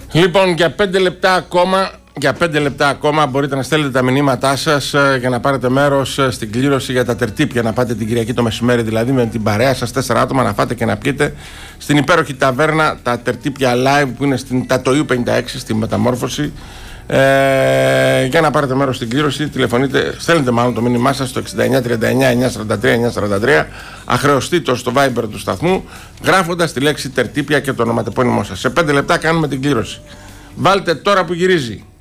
Λοιπόν, για 5 λεπτά ακόμα μπορείτε να στέλνετε τα μηνύματά σας για να πάρετε μέρος στην κλήρωση για τα τερτύπια. Να πάτε την Κυριακή το μεσημέρι, δηλαδή με την παρέα σας, 4 άτομα, να φάτε και να πιείτε στην υπέροχη ταβέρνα τα τερτύπια live που είναι στην Τατοίου 56 στη Μεταμόρφωση. Για να πάρετε μέρος στην κλήρωση, τηλεφωνείτε, στέλνετε μάλλον το μήνυμά σας στο 6939-943-943, αχρεωστήτω στο Viber του σταθμού, γράφοντας τη λέξη τερτύπια και το ονοματεπώνυμό σας. Σε 5 λεπτά κάνουμε την κλήρωση. Βάλτε τώρα που γυρίζει.